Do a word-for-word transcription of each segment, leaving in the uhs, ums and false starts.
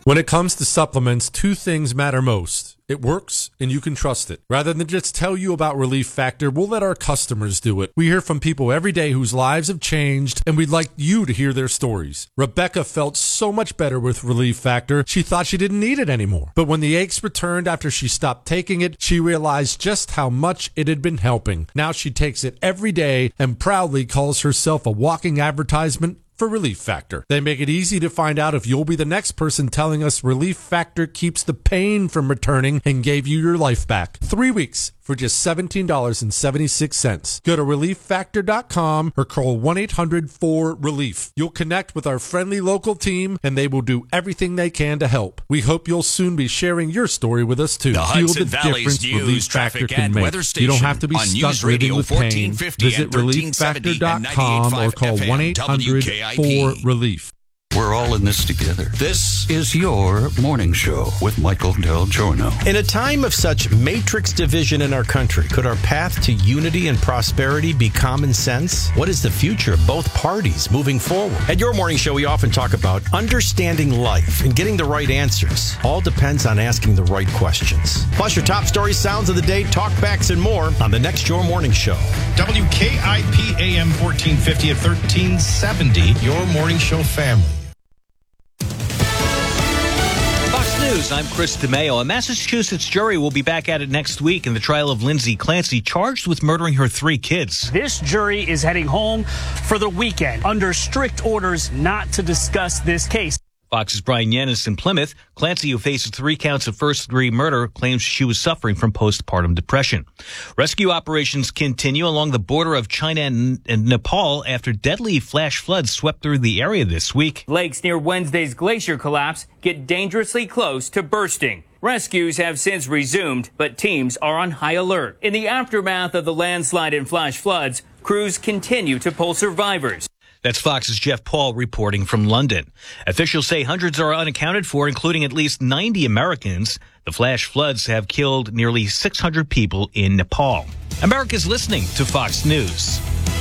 When it comes to supplements, two things matter most. It works, and you can trust it. Rather than just tell you about Relief Factor, we'll let our customers do it. We hear from people every day whose lives have changed, and we'd like you to hear their stories. Rebecca felt so much better with Relief Factor, she thought she didn't need it anymore. But when the aches returned after she stopped taking it, she realized just how much it had been helping. Now she takes it every day and proudly calls herself a walking advertisement for Relief Factor. They make it easy to find out if you'll be the next person telling us Relief Factor keeps the pain from returning and gave you your life back. Three weeks for just seventeen dollars and seventy-six cents. Go to relief factor dot com or call one eight hundred four relief. You'll connect with our friendly local team and they will do everything they can to help. We hope you'll soon be sharing your story with us too. The Feel Hudson the Valley's difference news, Relief traffic, Factor can and make. weather station You don't have to be on stuck News living Radio with pain. fourteen fifty Visit and relief factor dot com or call one eight hundred four relief. We're all in this together. This is your morning show with Michael Del Giorno. In a time of such matrix division in our country, could our path to unity and prosperity be common sense? What is the future of both parties moving forward? At your morning show, we often talk about understanding life and getting the right answers. All depends on asking the right questions. Plus, your top stories, sounds of the day, talkbacks, and more on the next Your Morning Show. W K I P A M fourteen fifty at thirteen seventy, Your Morning Show family. News. I'm Chris DeMeo. A Massachusetts jury will be back at it next week in the trial of Lindsay Clancy, charged with murdering her three kids. This jury is heading home for the weekend under strict orders not to discuss this case. Fox's Brian Yanis in Plymouth. Clancy, who faces three counts of first-degree murder, claims she was suffering from postpartum depression. Rescue operations continue along the border of China and, and Nepal after deadly flash floods swept through the area this week. Lakes near Wednesday's glacier collapse get dangerously close to bursting. Rescues have since resumed, but teams are on high alert. In the aftermath of the landslide and flash floods, crews continue to pull survivors. That's Fox's Jeff Paul reporting from London. Officials say hundreds are unaccounted for, including at least ninety Americans. The flash floods have killed nearly six hundred people in Nepal. America's listening to Fox News.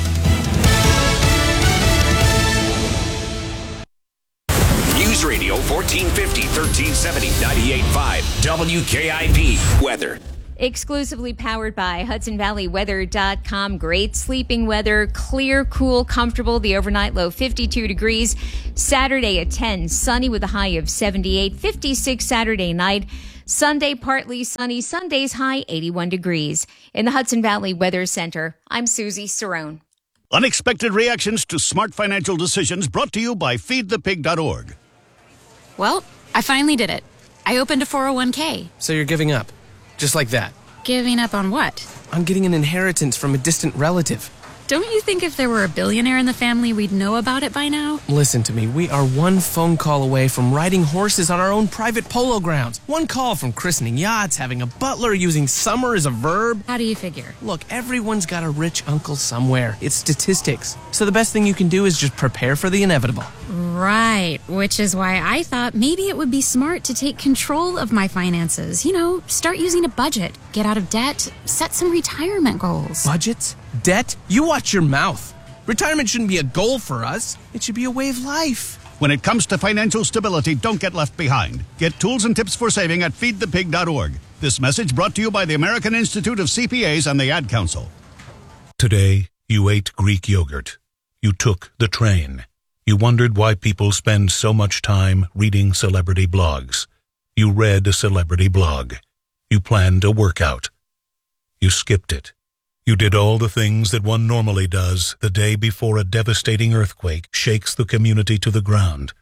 News Radio fourteen fifty, thirteen seventy, ninety-eight point five W K I P weather. Exclusively powered by Hudson Valley Weather dot com. Great sleeping weather, clear, cool, comfortable. The overnight low fifty-two degrees. Saturday at ten, sunny with a high of seventy-eight. fifty-six Saturday night. Sunday partly sunny. Sunday's high eighty-one degrees. In the Hudson Valley Weather Center, I'm Susie Cerrone. Unexpected reactions to smart financial decisions brought to you by feed the pig dot org. Well, I finally did it. I opened a four oh one k. So you're giving up? Just like that? Giving up on what? On getting an inheritance from a distant relative. Don't you think if there were a billionaire in the family, we'd know about it by now? Listen to me. We are one phone call away from riding horses on our own private polo grounds. One call from christening yachts, having a butler, using summer as a verb. How do you figure? Look, everyone's got a rich uncle somewhere. It's statistics. So the best thing you can do is just prepare for the inevitable. Right, which is why I thought maybe it would be smart to take control of my finances. You know, start using a budget, get out of debt, set some retirement goals. Budgets? Debt? You watch your mouth. Retirement shouldn't be a goal for us. It should be a way of life. When it comes to financial stability, don't get left behind. Get tools and tips for saving at feed the pig dot org. This message brought to you by the American Institute of C P As and the Ad Council. Today, you ate Greek yogurt. You took the train. You wondered why people spend so much time reading celebrity blogs. You read a celebrity blog. You planned a workout. You skipped it. You did all the things that one normally does the day before a devastating earthquake shakes the community to the ground.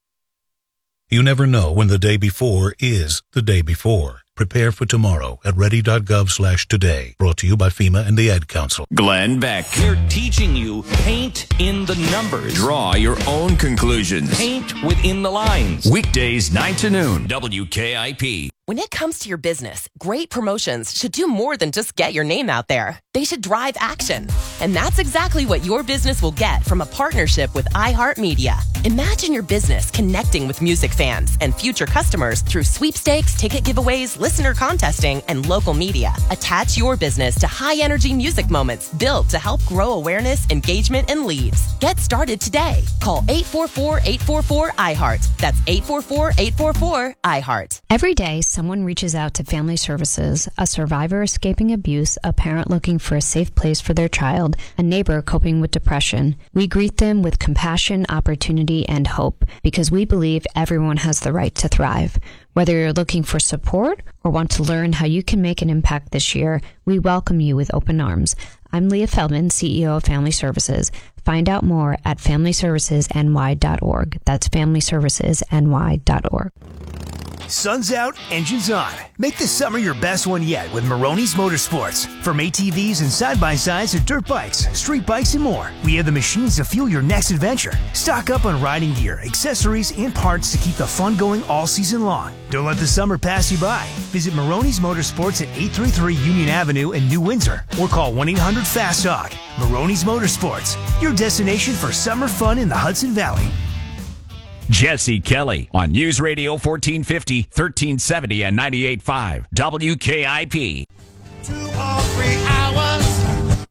You never know when the day before is the day before. Prepare for tomorrow at ready dot gov slash today. Brought to you by FEMA and the Ad Council. Glenn Beck. We're teaching you paint in the numbers. Draw your own conclusions. Paint within the lines. Weekdays nine to noon. W K I P. When it comes to your business, great promotions should do more than just get your name out there. They should drive action. And that's exactly what your business will get from a partnership with iHeartMedia. Imagine your business connecting with music fans and future customers through sweepstakes, ticket giveaways, listener contesting, and local media. Attach your business to high-energy music moments built to help grow awareness, engagement, and leads. Get started today. Call eight four four, eight four four, I heart. That's eight four four, eight four four, I heart. Every day, someone reaches out to Family Services, a survivor escaping abuse, a parent looking for a safe place for their child, a neighbor coping with depression. We greet them with compassion, opportunity, and hope, because we believe everyone has the right to thrive. Whether you're looking for support or want to learn how you can make an impact this year, we welcome you with open arms. I'm Leah Feldman, C E O of Family Services. Find out more at family services n y dot org. That's family services n y dot org. Sun's out, engines on. Make this summer your best one yet with Maroney's Motorsports. From A T Vs and side-by-sides to dirt bikes, street bikes, and more, we have the machines to fuel your next adventure. Stock up on riding gear, accessories, and parts to keep the fun going all season long. Don't let the summer pass you by. Visit Maroney's Motorsports at eight thirty-three Union Avenue in New Windsor or call one eight hundred fast talk. Maroney's Motorsports, your destination for summer fun in the Hudson Valley. Jesse Kelly on News Radio fourteen fifty, thirteen seventy, and ninety-eight point five W K I P. Two or three hours.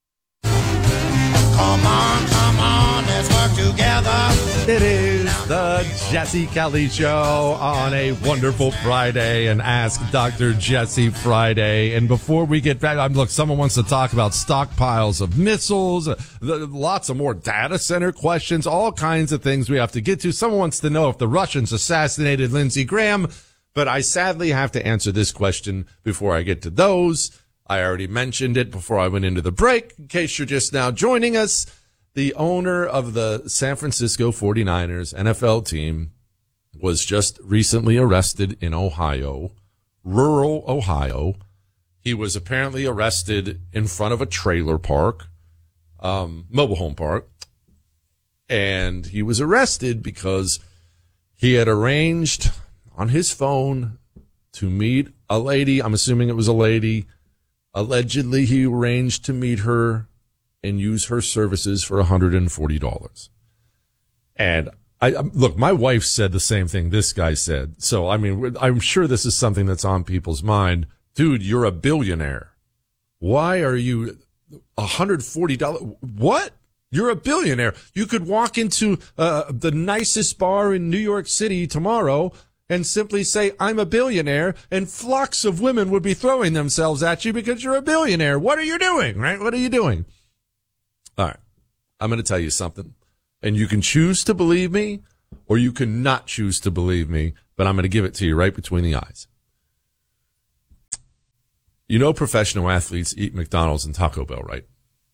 Come on, come on, let's work together. It is the Jesse Kelly Show on a wonderful Friday, and Ask Doctor Jesse Friday. And before we get back, look, someone wants to talk about stockpiles of missiles, lots of more data center questions, all kinds of things we have to get to. Someone wants to know if the Russians assassinated Lindsey Graham, but I sadly have to answer this question before I get to those. I already mentioned it before I went into the break. In case you're just now joining us, the owner of the San Francisco forty-niners N F L team was just recently arrested in Ohio, rural Ohio. He was apparently arrested in front of a trailer park, um, mobile home park, and he was arrested because he had arranged on his phone to meet a lady. I'm assuming it was a lady. Allegedly, he arranged to meet her and use her services for one hundred forty dollars. And I, look, my wife said the same thing this guy said. So, I mean, I'm sure this is something that's on people's mind. Dude, you're a billionaire. Why are you one hundred forty dollars? What? You're a billionaire. You could walk into uh, the nicest bar in New York City tomorrow and simply say, I'm a billionaire, and flocks of women would be throwing themselves at you because you're a billionaire. What are you doing, right? What are you doing? All right, I'm going to tell you something, and you can choose to believe me or you can not choose to believe me, but I'm going to give it to you right between the eyes. You know professional athletes eat McDonald's and Taco Bell, right?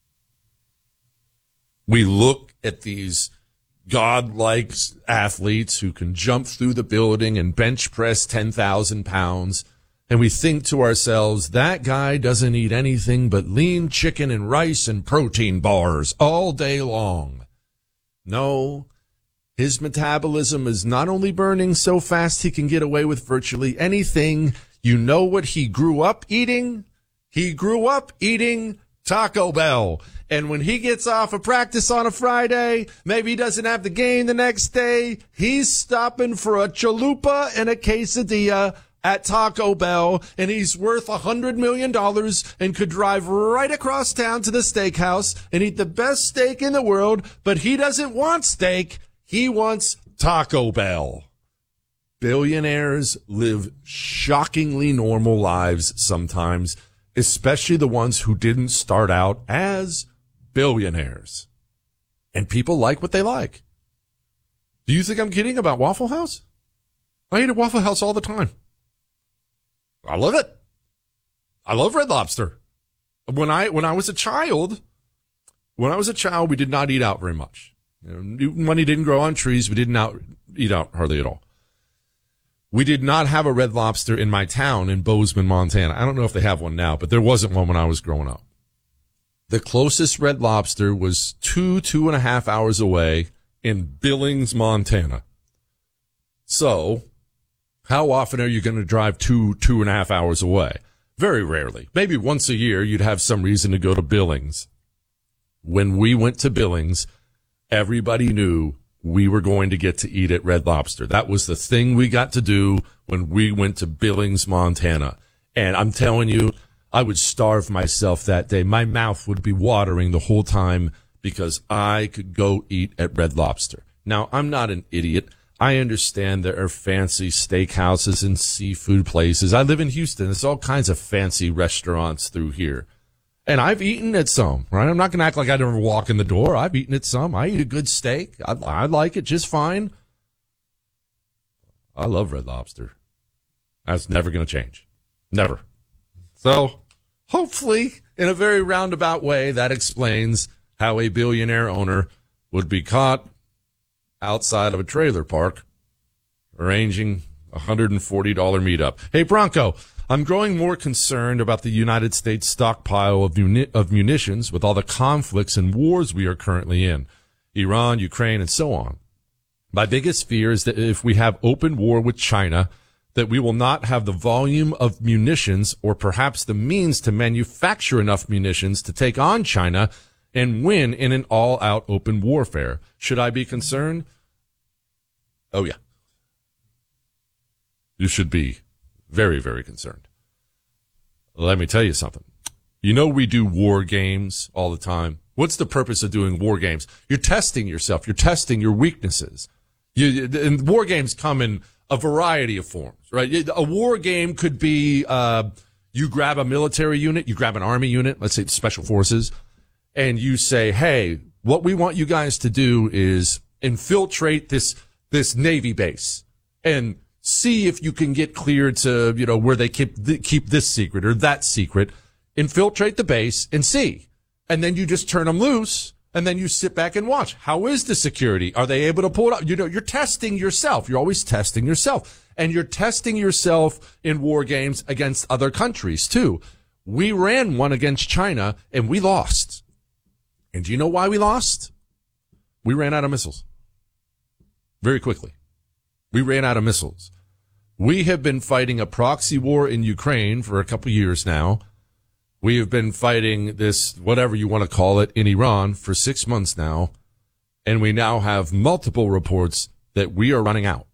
We look at these godlike athletes who can jump through the building and bench press ten thousand pounds, and we think to ourselves, that guy doesn't eat anything but lean chicken and rice and protein bars all day long. No, his metabolism is not only burning so fast he can get away with virtually anything. You know what he grew up eating? He grew up eating Taco Bell. And when he gets off of practice on a Friday, maybe he doesn't have the game the next day, he's stopping for a chalupa and a quesadilla at Taco Bell, and he's worth a hundred million dollars and could drive right across town to the steakhouse and eat the best steak in the world, but he doesn't want steak. He wants Taco Bell. Billionaires live shockingly normal lives sometimes, especially the ones who didn't start out as billionaires. And people like what they like. Do you think I'm kidding about Waffle House? I eat at Waffle House all the time. I love it. I love Red Lobster. When I when I was a child, when I was a child, we did not eat out very much. You know, money didn't grow on trees. We didn't out, eat out hardly at all. We did not have a Red Lobster in my town in Bozeman, Montana. I don't know if they have one now, but there wasn't one when I was growing up. The closest Red Lobster was two, two and a half hours away in Billings, Montana. So How often are you going to drive two, two and a half hours away? Very rarely. Maybe once a year you'd have some reason to go to Billings. When we went to Billings, everybody knew we were going to get to eat at Red Lobster. That was the thing we got to do when we went to Billings, Montana. And I'm telling you, I would starve myself that day. My mouth would be watering the whole time because I could go eat at Red Lobster. Now, I'm not an idiot. I understand there are fancy steakhouses and seafood places. I live in Houston. There's all kinds of fancy restaurants through here. And I've eaten at some, right? I'm not going to act like I never walk in the door. I've eaten at some. I eat a good steak. I, I like it just fine. I love Red Lobster. That's never going to change. Never. So hopefully, in a very roundabout way, that explains how a billionaire owner would be caught outside of a trailer park arranging a one hundred forty dollars meetup. Hey, Bronco, I'm growing more concerned about the United States stockpile of, muni- of munitions with all the conflicts and wars we are currently in. Iran, Ukraine, and so on. My biggest fear is that if we have open war with China, that we will not have the volume of munitions or perhaps the means to manufacture enough munitions to take on China and win in an all-out open warfare. Should I be concerned? Oh, yeah. You should be very, very concerned. Let me tell you something. You know we do war games all the time. What's the purpose of doing war games? You're testing yourself. You're testing your weaknesses. You, and war games come in a variety of forms, right? A war game could be uh, you grab a military unit, you grab an army unit, let's say special forces, and you say, hey, what we want you guys to do is infiltrate this this Navy base and see if you can get cleared to, you know, where they keep keep this secret or that secret. Infiltrate the base and see. And then you just turn them loose. And then you sit back and watch. How is the security? Are they able to pull it up? You know, you're testing yourself. You're always testing yourself. And you're testing yourself in war games against other countries, too. We ran one against China, and we lost. And do you know why we lost? We ran out of missiles. Very quickly. We ran out of missiles. We have been fighting a proxy war in Ukraine for a couple years now. We have been fighting this, whatever you want to call it, in Iran for six months now, and we now have multiple reports that we are running out.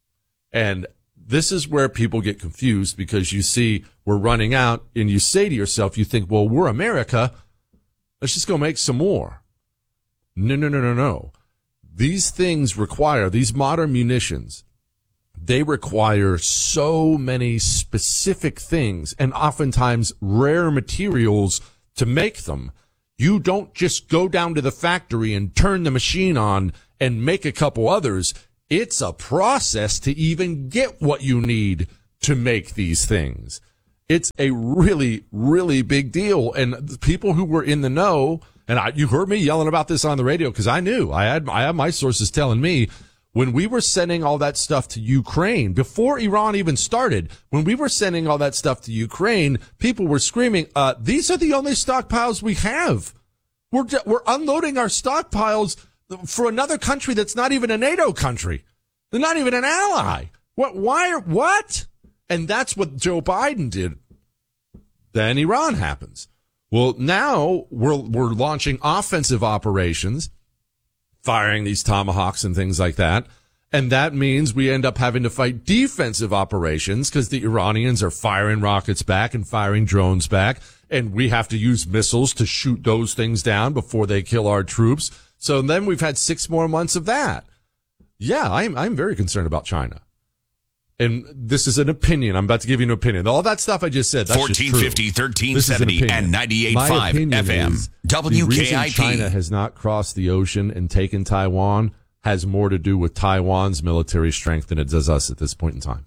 And this is where people get confused because you see we're running out, and you say to yourself, you think, well, we're America. Let's just go make some more. No, no, no, no, no. These things require, these modern munitions, they require so many specific things and oftentimes rare materials to make them. You don't just go down to the factory and turn the machine on and make a couple others. It's a process to even get what you need to make these things. It's a really, really big deal. And the people who were in the know, and I, you heard me yelling about this on the radio because I knew I had, I had my sources telling me when we were sending all that stuff to Ukraine, before Iran even started, when we were sending all that stuff to Ukraine, people were screaming, uh, these are the only stockpiles we have. We're, we're unloading our stockpiles for another country that's not even a NATO country. They're not even an ally. What, why, what? And that's what Joe Biden did. Then Iran happens. Well, now we're, we're launching offensive operations, firing these tomahawks and things like that. And that means we end up having to fight defensive operations because the Iranians are firing rockets back and firing drones back. And we have to use missiles to shoot those things down before they kill our troops. So then we've had six more months of that. Yeah, I'm, I'm very concerned about China. And this is an opinion. I'm about to give you an opinion. All that stuff I just said, that's fourteen fifty, thirteen seventy, and ninety-eight point five F M. W K I P. The reason China has not crossed the ocean and taken Taiwan has more to do with Taiwan's military strength than it does us at this point in time.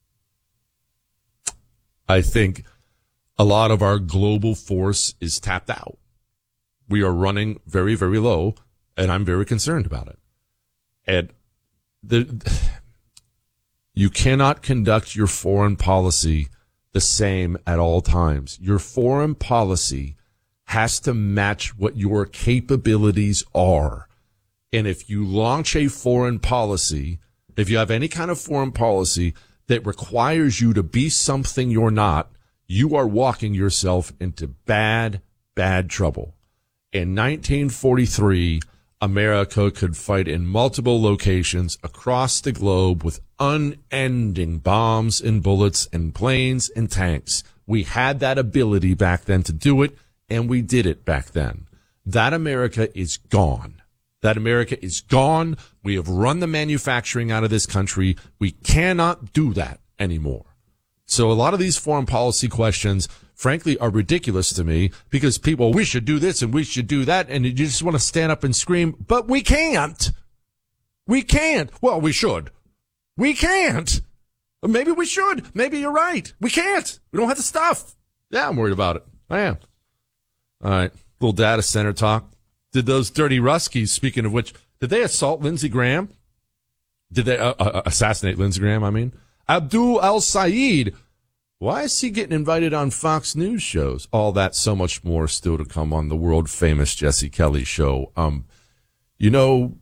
I think a lot of our global force is tapped out. We are running very, very low, and I'm very concerned about it. And the... You cannot conduct your foreign policy the same at all times. Your foreign policy has to match what your capabilities are. And if you launch a foreign policy, if you have any kind of foreign policy that requires you to be something you're not, you are walking yourself into bad, bad trouble. In nineteen forty-three, America could fight in multiple locations across the globe with unending bombs and bullets and planes and tanks. We had that ability back then to do it, and we did it back then. That America is gone. That America is gone. We have run the manufacturing out of this country. We cannot do that anymore. So a lot of these foreign policy questions, frankly, are ridiculous to me because people, we should do this and we should do that. And you just want to stand up and scream, but we can't. We can't. Well, we should. We can't. Maybe we should. Maybe you're right. We can't. We don't have the stuff. Yeah, I'm worried about it. I am. All right. Little data center talk. Did those dirty Ruskies, speaking of which, did they assault Lindsey Graham? Did they uh, uh, assassinate Lindsey Graham, I mean? Abdul El-Sayed. Why is he getting invited on Fox News shows? All that, so much more still to come on the world-famous Jesse Kelly show. Um, you know,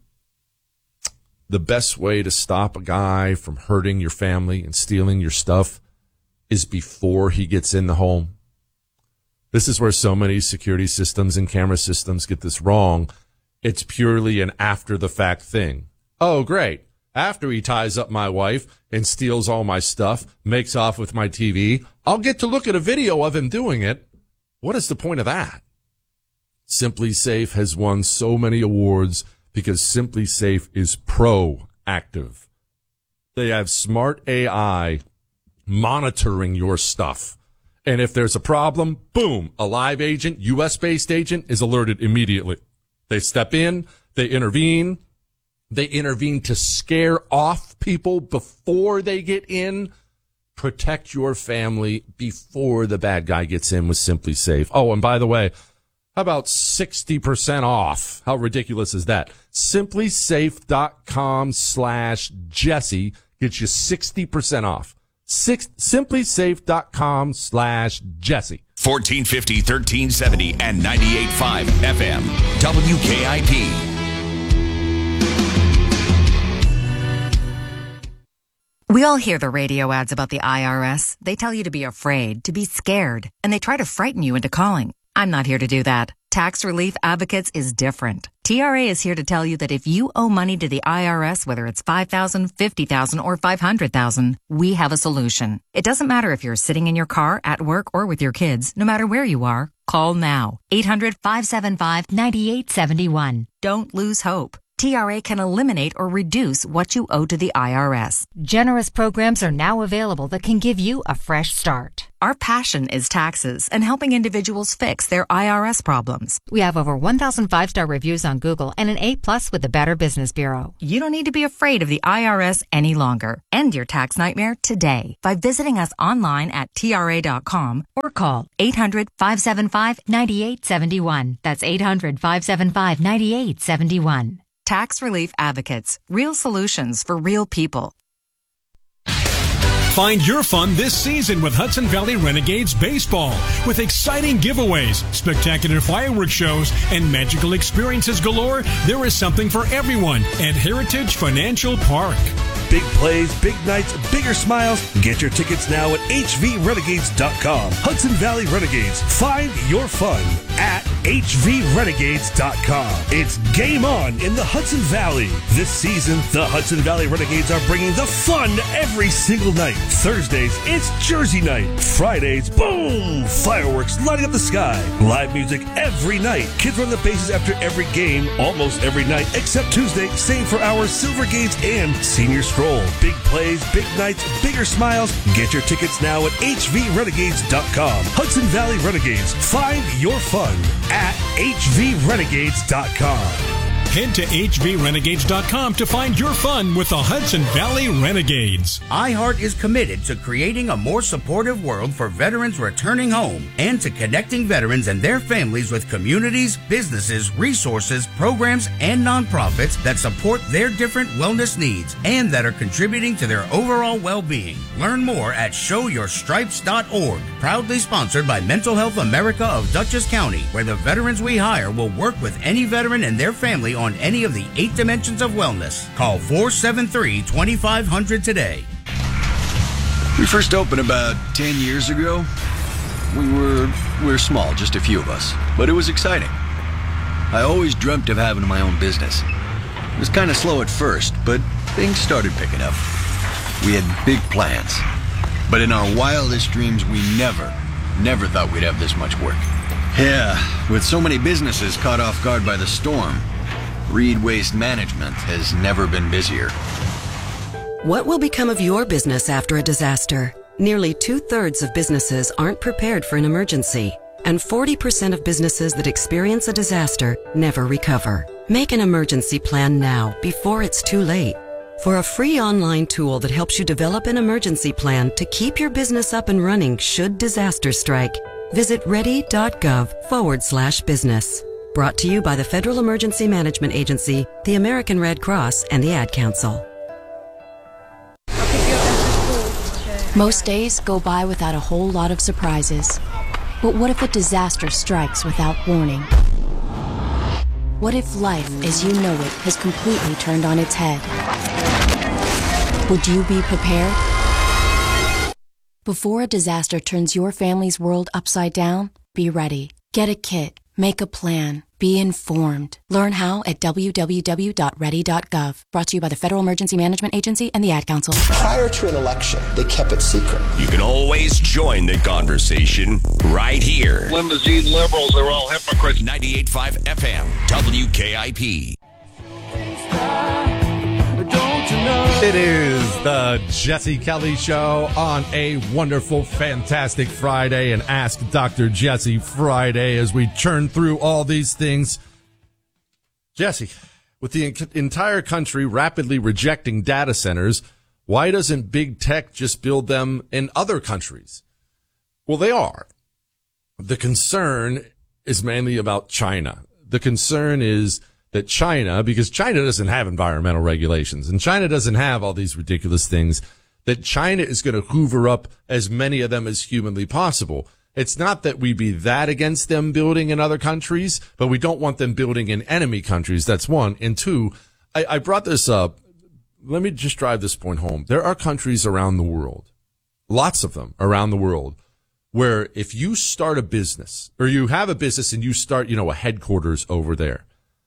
the best way to stop a guy from hurting your family and stealing your stuff is before he gets in the home. This is where so many security systems and camera systems get this wrong. It's purely an after-the-fact thing. Oh, great. After he ties up my wife and steals all my stuff, makes off with my T V, I'll get to look at a video of him doing it. What is the point of that? Simply Safe has won so many awards because Simply Safe is proactive. They have smart A I monitoring your stuff. And if there's a problem, boom, a live agent, U S-based agent is alerted immediately. They step in, they intervene. They intervene to scare off people before they get in. Protect your family before the bad guy gets in with Simply Safe. Oh, and by the way, how about sixty percent off? How ridiculous is that? Simplysafe.com slash Jesse gets you sixty percent off. Six, simplysafe.com slash Jesse. fourteen fifty, thirteen seventy, and ninety-eight point five F M. W K I P. We all hear the radio ads about the I R S. They tell you to be afraid, to be scared, and they try to frighten you into calling. I'm not here to do that. Tax Relief Advocates is different. T R A is here to tell you that if you owe money to the I R S, whether it's five thousand dollars, fifty thousand dollars, or five hundred thousand dollars, we have a solution. It doesn't matter if you're sitting in your car, at work, or with your kids. No matter where you are, call now. eight hundred, five seven five, nine eight seven one. Don't lose hope. T R A can eliminate or reduce what you owe to the I R S. Generous programs are now available that can give you a fresh start. Our passion is taxes and helping individuals fix their I R S problems. We have over one thousand five-star reviews on Google and an A plus with the Better Business Bureau. You don't need to be afraid of the I R S any longer. End your tax nightmare today by visiting us online at T R A dot com or call eight hundred, five seven five, nine eight seven one. That's eight hundred, five seven five, nine eight seven one. Tax Relief Advocates. Real solutions for real people. Find your fun this season with Hudson Valley Renegades Baseball. With exciting giveaways, spectacular fireworks shows, and magical experiences galore, there is something for everyone at Heritage Financial Park. Big plays, big nights, bigger smiles. Get your tickets now at H V renegades dot com. Hudson Valley Renegades. Find your fun at H V renegades dot com. It's game on in the Hudson Valley. This season, the Hudson Valley Renegades are bringing the fun every single night. Thursdays, it's Jersey night. Fridays, boom! Fireworks lighting up the sky. Live music every night. Kids run the bases after every game, almost every night, except Tuesday, same for our Silver Gates and Senior Stroll. Big plays, big nights, bigger smiles. Get your tickets now at H V renegades dot com. Hudson Valley Renegades. Find your fun at H V renegades dot com. Head to H V renegades dot com to find your fun with the Hudson Valley Renegades. iHeart is committed to creating a more supportive world for veterans returning home and to connecting veterans and their families with communities, businesses, resources, programs, and nonprofits that support their different wellness needs and that are contributing to their overall well-being. Learn more at show your stripes dot org. Proudly sponsored by Mental Health America of Dutchess County, where the veterans we hire will work with any veteran and their family on any of the eight dimensions of wellness. Call four seven three, two five zero zero today. We first opened about ten years ago. We were, we were small, just a few of us, but it was exciting. I always dreamt of having my own business. It was kind of slow at first, but things started picking up. We had big plans, but in our wildest dreams, we never, never thought we'd have this much work. Yeah, with so many businesses caught off guard by the storm, Reed Waste Management has never been busier. What will become of your business after a disaster? Nearly two-thirds of businesses aren't prepared for an emergency, and forty percent of businesses that experience a disaster never recover. Make an emergency plan now, before it's too late. For a free online tool that helps you develop an emergency plan to keep your business up and running should disaster strike, visit ready.gov forward slash business. Brought to you by the Federal Emergency Management Agency, the American Red Cross, and the Ad Council. Most days go by without a whole lot of surprises. But what if a disaster strikes without warning? What if life as you know it has completely turned on its head? Would you be prepared? Before a disaster turns your family's world upside down, be ready. Get a kit. Make a plan. Be informed. Learn how at w w w dot ready dot gov. Brought to you by the Federal Emergency Management Agency and the Ad Council. Prior to an election, they kept it secret. You can always join the conversation right here. Limousine liberals are all hypocrites. ninety-eight point five F M, W K I P. It is the Jesse Kelly Show on a wonderful, fantastic Friday, and Ask Doctor Jesse Friday as we churn through all these things. Jesse, with the entire country rapidly rejecting data centers, why doesn't big tech just build them in other countries? Well, they are. The concern is mainly about China. The concern is that China, because China doesn't have environmental regulations and China doesn't have all these ridiculous things, that China is going to hoover up as many of them as humanly possible. It's not that we be that against them building in other countries, but we don't want them building in enemy countries. That's one. And two, I, I brought this up. Let me just drive this point home. There are countries around the world, lots of them around the world, where if you start a business or you have a business and you start, you know, a headquarters over there,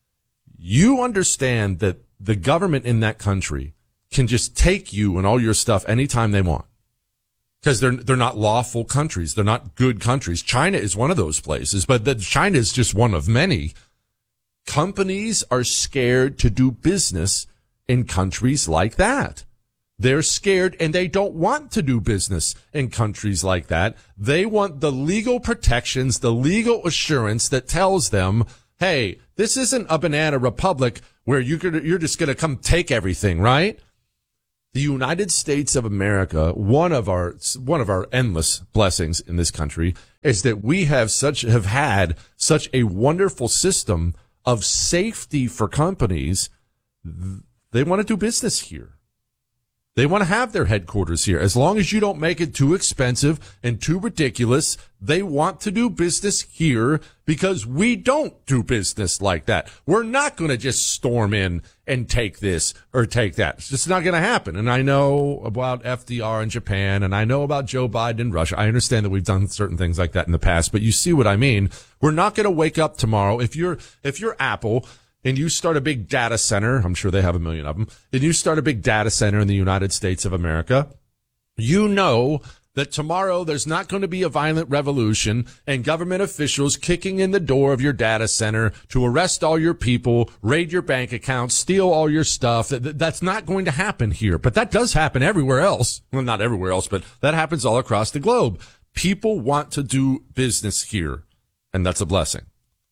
you understand that the government in that country can just take you and all your stuff anytime they want. Because they're, they're not lawful countries. They're not good countries. China is one of those places, but that China is just one of many. Companies are scared to do business in countries like that. They're scared and they don't want to do business in countries like that. They want the legal protections, the legal assurance that tells them, hey, this isn't a banana republic where you could, you're just going to come take everything, right? The United States of America, one of our, one of our endless blessings in this country is that we have such, have had such a wonderful system of safety for companies. They want to do business here. They want to have their headquarters here. As long as you don't make it too expensive and too ridiculous, they want to do business here because we don't do business like that. We're not going to just storm in and take this or take that. It's just not going to happen. And I know about F D R in Japan, and I know about Joe Biden in Russia. I understand that we've done certain things like that in the past, but you see what I mean. We're not going to wake up tomorrow. If you're, if you're Apple, and you start a big data center, I'm sure they have a million of them, and you start a big data center in the United States of America, you know that tomorrow there's not going to be a violent revolution and government officials kicking in the door of your data center to arrest all your people, raid your bank accounts, steal all your stuff. That's not going to happen here. But that does happen everywhere else. Well, not everywhere else, but that happens all across the globe. People want to do business here, and that's a blessing.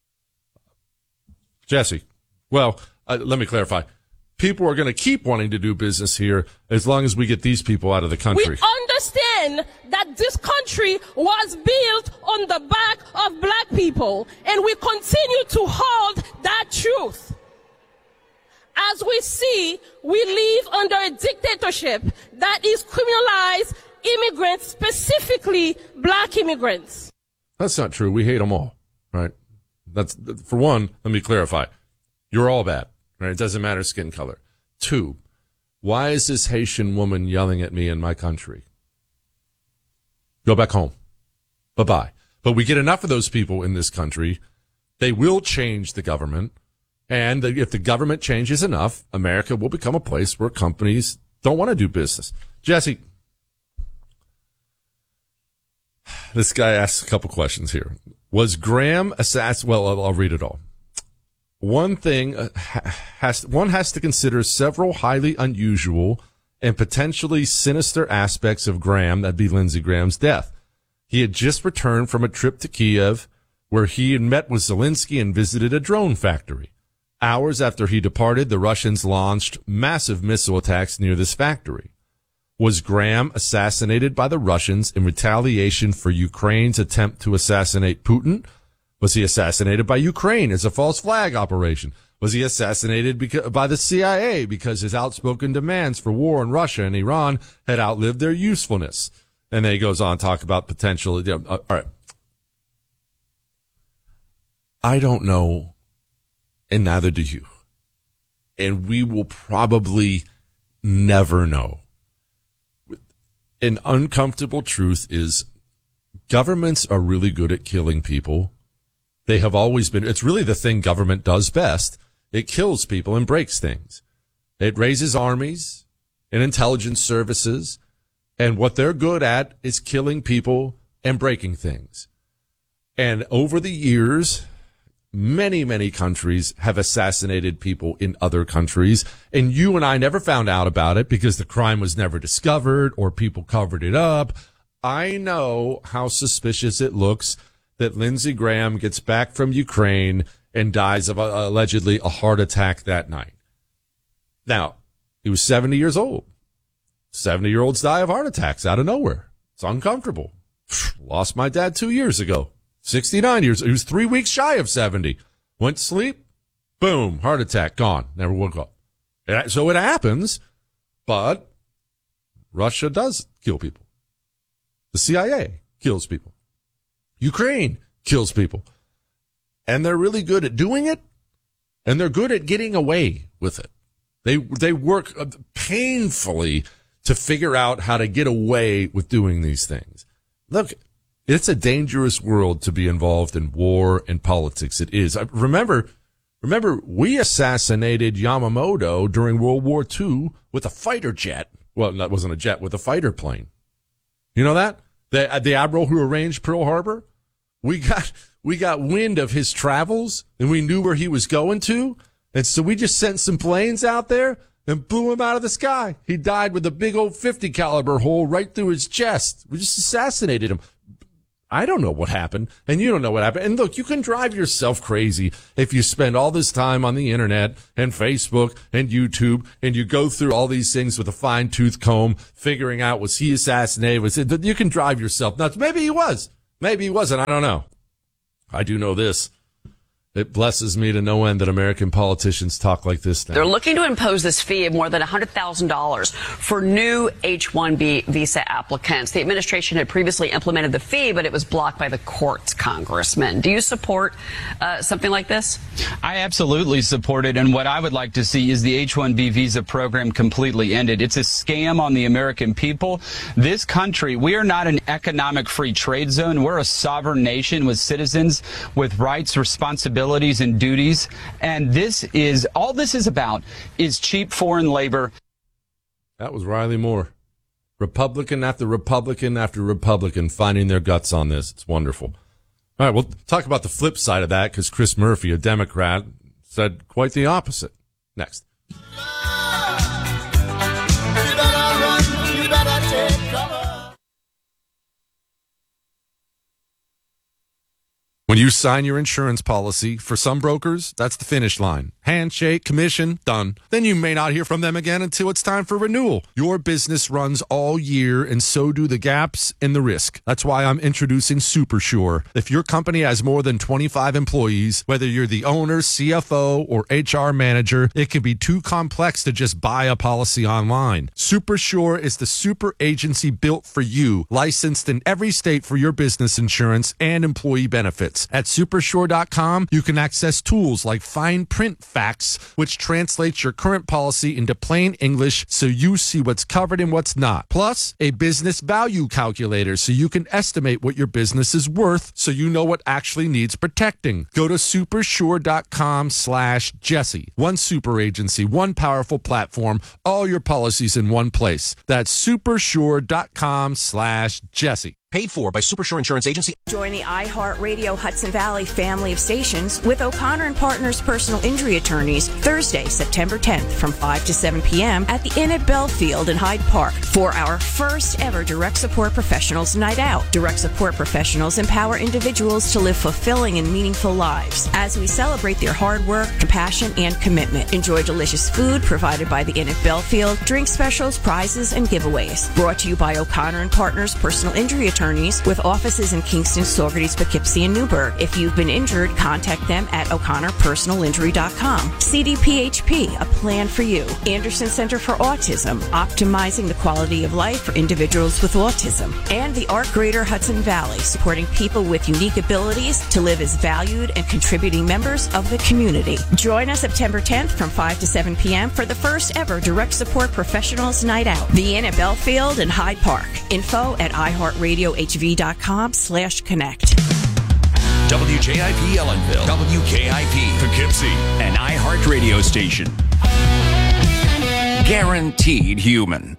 Jesse. Well, uh, let me clarify. People are going to keep wanting to do business here as long as we get these people out of the country. We understand that this country was built on the back of black people, and we continue to hold that truth. As we see, we live under a dictatorship that is criminalized immigrants, specifically black immigrants. That's not true. We hate them all, right? That's, for one, let me clarify. You're all bad, right? It doesn't matter skin color. Two, why is this Haitian woman yelling at me in my country? Go back home. Bye-bye. But we get enough of those people in this country, they will change the government. And if the government changes enough, America will become a place where companies don't want to do business. Jesse, this guy asks a couple questions here. Was Graham assassinated? Well, I'll, I'll read it all. One thing uh, has one has to consider several highly unusual and potentially sinister aspects of Graham, that'd be Lindsey Graham's death. He had just returned from a trip to Kiev where he had met with Zelensky and visited a drone factory. Hours after he departed, the Russians launched massive missile attacks near this factory. Was Graham assassinated by the Russians in retaliation for Ukraine's attempt to assassinate Putin? Was he assassinated by Ukraine as a false flag operation? Was he assassinated because, by the C I A because his outspoken demands for war in Russia and Iran had outlived their usefulness? And then he goes on to talk about potential. You know, uh, all right. I don't know, and neither do you. And we will probably never know. An uncomfortable truth is governments are really good at killing people. They have always been. It's really the thing government does best. It kills people and breaks things. It raises armies and intelligence services. And what they're good at is killing people and breaking things. And over the years, many, many countries have assassinated people in other countries. And you and I never found out about it because the crime was never discovered or people covered it up. I know how suspicious it looks that Lindsey Graham gets back from Ukraine and dies of a, allegedly a heart attack that night. Now, he was seventy years old. seventy-year-olds die of heart attacks out of nowhere. It's uncomfortable. Lost my dad two years ago. sixty-nine years. He was three weeks shy of seventy. Went to sleep. Boom. Heart attack. Gone. Never woke up. So it happens, but Russia does kill people. The C I A kills people. Ukraine kills people. And they're really good at doing it, and they're good at getting away with it. They they work painfully to figure out how to get away with doing these things. Look, it's a dangerous world to be involved in war and politics. It is. Remember, remember, we assassinated Yamamoto during World War Two with a fighter jet. Well, that wasn't a jet, with a fighter plane. You know that? The, the admiral who arranged Pearl Harbor? We got, we got wind of his travels and we knew where he was going to. And so we just sent some planes out there and blew him out of the sky. He died with a big old fifty caliber hole right through his chest. We just assassinated him. I don't know what happened, and you don't know what happened. And look, you can drive yourself crazy if you spend all this time on the internet and Facebook and YouTube, and you go through all these things with a fine-tooth comb, figuring out, was he assassinated? Was it? You can drive yourself nuts. Maybe he was. Maybe he wasn't. I don't know. I do know this. It blesses me to no end that American politicians talk like this now. They're looking to impose this fee of more than one hundred thousand dollars for new H one B visa applicants. The administration had previously implemented the fee, but it was blocked by the courts, Congressman. Do you support uh, something like this? I absolutely support it, and what I would like to see is the H one B visa program completely ended. It's a scam on the American people. This country, we are not an economic free trade zone. We're a sovereign nation with citizens with rights, responsibilities, and duties, and this is all this is about is cheap foreign labor. That was Riley Moore. Republican after Republican after Republican finding their guts on this. It's wonderful. All right, we'll talk about the flip side of that because Chris Murphy, a Democrat, said quite the opposite. Next. When you sign your insurance policy, for some brokers, that's the finish line. Handshake, commission, done. Then you may not hear from them again until it's time for renewal. Your business runs all year, and so do the gaps and the risk. That's why I'm introducing SuperSure. If your company has more than twenty-five employees, whether you're the owner, C F O, or H R manager, it can be too complex to just buy a policy online. SuperSure is the super agency built for you, licensed in every state for your business insurance and employee benefits. facts. At supersure dot com, you can access tools like fine print facts, which translates your current policy into plain English so you see what's covered and what's not. Plus, a business value calculator so you can estimate what your business is worth so you know what actually needs protecting. Go to supersure dot com slash Jesse. One super agency, one powerful platform, all your policies in one place. That's supersure dot com slash Jesse. Paid for by Supersure Insurance Agency. Join the iHeartRadio Hudson Valley family of stations with O'Connor and Partners personal injury attorneys Thursday, September tenth from five to seven p.m. at the Inn at Belfield in Hyde Park for our first ever Direct Support Professionals Night Out. Direct Support Professionals empower individuals to live fulfilling and meaningful lives as we celebrate their hard work, compassion, and commitment. Enjoy delicious food provided by the Inn at Belfield, drink specials, prizes, and giveaways. Brought to you by O'Connor and Partners personal injury attorneys with offices in Kingston, Saugerties, Poughkeepsie, and Newburgh. If you've been injured, contact them at o'connor personal injury dot com. C D P H P, a plan for you. Anderson Center for Autism, optimizing the quality of life for individuals with autism. And the Art Greater Hudson Valley, supporting people with unique abilities to live as valued and contributing members of the community. Join us September tenth from five to seven p.m. for the first ever Direct Support Professionals Night Out. The Inn at Belfield and Hyde Park. Info at iHeartRadio H V dot com slash connect. W J I P Ellenville, W K I P Poughkeepsie, an iHeart radio station. Guaranteed human.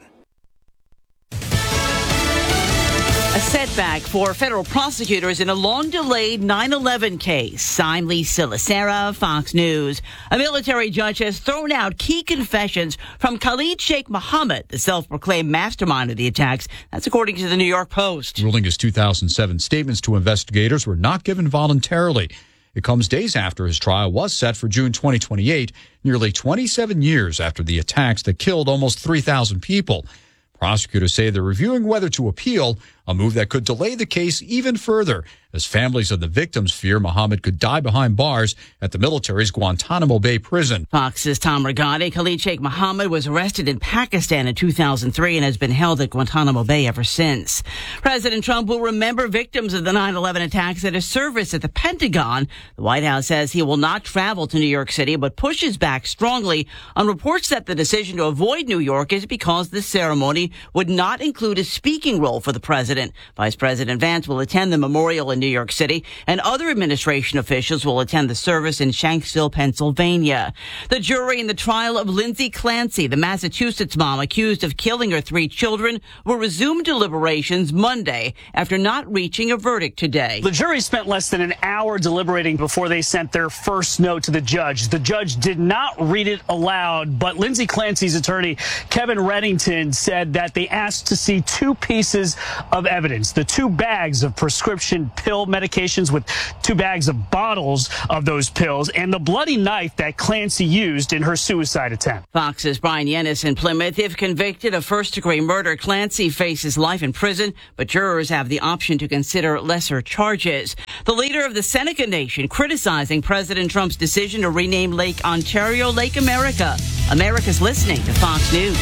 A setback for federal prosecutors in a long-delayed nine eleven case. I'm Lisa Lacera, Fox News. A military judge has thrown out key confessions from Khalid Sheikh Mohammed, the self-proclaimed mastermind of the attacks. That's according to the New York Post. Ruling his two thousand seven statements to investigators were not given voluntarily. It comes days after his trial was set for June twenty twenty-eight, nearly twenty-seven years after the attacks that killed almost three thousand people. Prosecutors say they're reviewing whether to appeal, a move that could delay the case even further, as families of the victims fear Mohammed could die behind bars at the military's Guantanamo Bay prison. Fox's Tom Regani. Khalid Sheikh Mohammed was arrested in Pakistan in two thousand three and has been held at Guantanamo Bay ever since. President Trump will remember victims of the nine eleven attacks at a service at the Pentagon. The White House says he will not travel to New York City, but pushes back strongly on reports that the decision to avoid New York is because the ceremony would not include a speaking role for the president. Vice President Vance will attend the memorial in New York City, and other administration officials will attend the service in Shanksville, Pennsylvania. The jury in the trial of Lindsay Clancy, the Massachusetts mom accused of killing her three children, will resume deliberations Monday after not reaching a verdict today. The jury spent less than an hour deliberating before they sent their first note to the judge. The judge did not read it aloud, but Lindsay Clancy's attorney, Kevin Reddington, said that they asked to see two pieces of evidence. The two bags of prescription pill medications with two bags of bottles of those pills and the bloody knife that Clancy used in her suicide attempt. Fox's Brian Yennis in Plymouth. If convicted of first-degree murder, Clancy faces life in prison, but jurors have the option to consider lesser charges. The leader of the Seneca Nation criticizing President Trump's decision to rename Lake Ontario Lake America. America's listening to Fox News.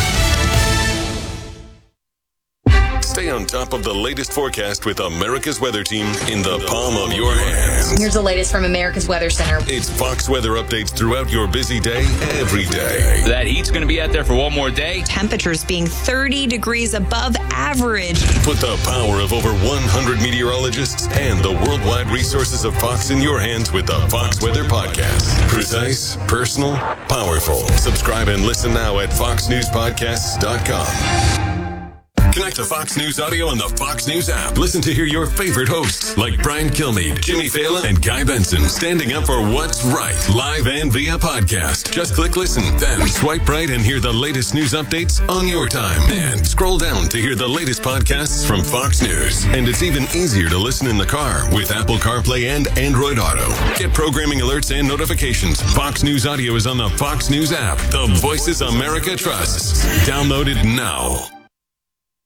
Stay on top of the latest forecast with America's Weather Team in the palm of your hands. Here's the latest from America's Weather Center. It's Fox weather updates throughout your busy day, every day. That heat's going to be out there for one more day. Temperatures being thirty degrees above average. Put the power of over one hundred meteorologists and the worldwide resources of Fox in your hands with the Fox Weather Podcast. Precise, personal, powerful. Subscribe and listen now at fox news podcasts dot com. Connect to Fox News Audio on the Fox News app. Listen to hear your favorite hosts like Brian Kilmeade, Jimmy Fallon, and Guy Benson standing up for what's right, live and via podcast. Just click listen, then swipe right and hear the latest news updates on your time. And scroll down to hear the latest podcasts from Fox News. And it's even easier to listen in the car with Apple CarPlay and Android Auto. Get programming alerts and notifications. Fox News Audio is on the Fox News app. The voices America trusts. Download it now.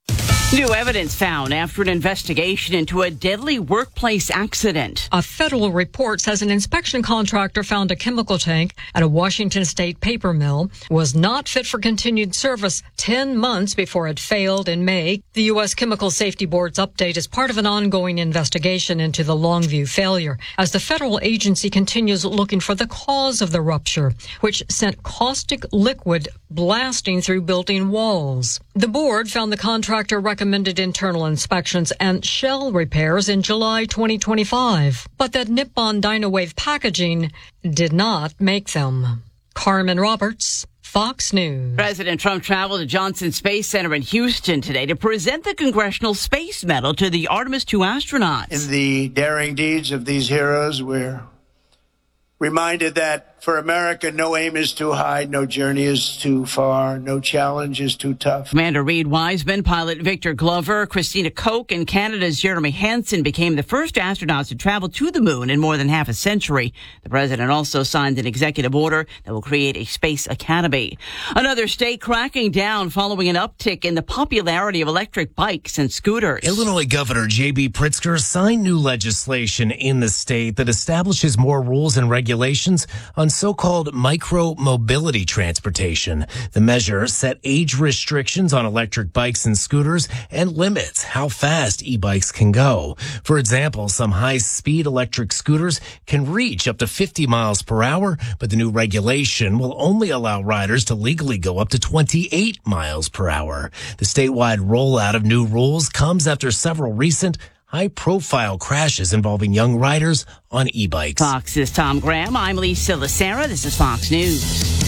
New evidence found after an investigation into a deadly workplace accident. A federal report says an inspection contractor found a chemical tank at a Washington state paper mill was not fit for continued service ten months before it failed in May. The U S Chemical Safety Board's update is part of an ongoing investigation into the Longview failure as the federal agency continues looking for the cause of the rupture, which sent caustic liquid blasting through building walls. The board found the contractor recommended internal inspections and shell repairs in July twenty twenty-five, but that Nippon Dynawave Packaging did not make them. Carmen Roberts, Fox News. President Trump traveled to Johnson Space Center in Houston today to present the Congressional Space Medal to the Artemis two astronauts. In the daring deeds of these heroes, we're reminded that for America, no aim is too high, no journey is too far, no challenge is too tough. Commander Reed Wiseman, pilot Victor Glover, Christina Koch, and Canada's Jeremy Hansen became the first astronauts to travel to the moon in more than half a century. The president also signed an executive order that will create a space academy. Another state cracking down following an uptick in the popularity of electric bikes and scooters. Illinois Governor J B Pritzker signed new legislation in the state that establishes more rules and regulations on so-called micro-mobility transportation. The measure set age restrictions on electric bikes and scooters and limits how fast e-bikes can go. For example, some high-speed electric scooters can reach up to fifty miles per hour, but the new regulation will only allow riders to legally go up to twenty-eight miles per hour. The statewide rollout of new rules comes after several recent high-profile crashes involving young riders on e-bikes. Fox's Tom Graham. I'm Lisa Lacera. This is Fox News.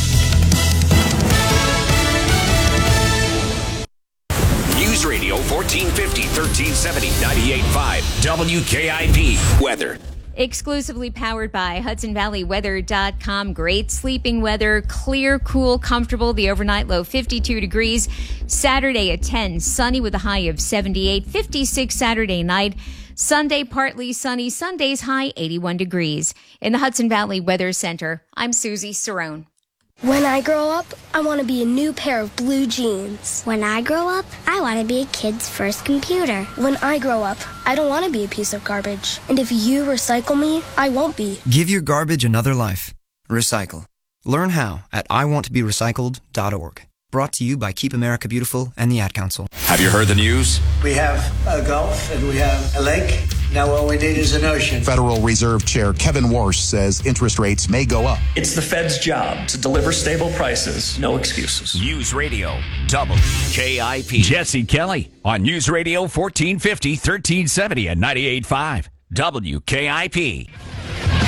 News Radio fourteen fifty, thirteen seventy, ninety-eight point five W K I P weather. Exclusively powered by Hudson Valley Weather dot com. Great sleeping weather, clear, cool, comfortable. The overnight low fifty-two degrees. Saturday at ten, sunny with a high of seventy-eight. fifty-six Saturday night. Sunday partly sunny. Sunday's high eighty-one degrees. In the Hudson Valley Weather Center, I'm Susie Cerrone. When I grow up, I want to be a new pair of blue jeans. When I grow up, I want to be a kid's first computer. When I grow up, I don't want to be a piece of garbage. And if you recycle me, I won't be. Give your garbage another life. Recycle. Learn how at I want to be recycled dot org. Brought to you by Keep America Beautiful and the Ad Council. Have you heard the news? We have a Gulf and we have a lake. Now all we need is an ocean. Federal Reserve Chair Kevin Warsh says interest rates may go up. It's the Fed's job to deliver stable prices. No excuses. News Radio W K I P. Jesse Kelly on News Radio fourteen fifty, thirteen seventy, and ninety-eight point five W K I P.